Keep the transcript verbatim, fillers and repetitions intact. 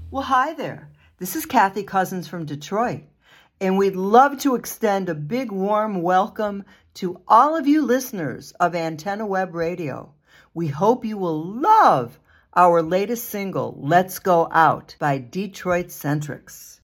Well, hi there. This is Kathy Cousins from Detroit, and we'd love to extend a big warm welcome to all of you listeners of Antenna Web Radio. We hope you will love our latest single, Let's Go Out by Detroit Centrics.